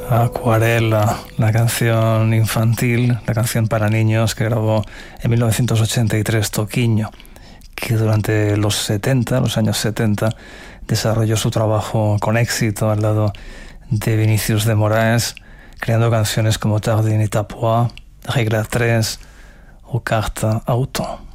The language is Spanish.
Acuarela, la canción infantil, la canción para niños que grabó en 1983 Toquinho, que durante los años 70, desarrolló su trabajo con éxito al lado de Vinícius de Moraes, creando canciones como Tardine et Tapois, Regla 3 o Carta Auto.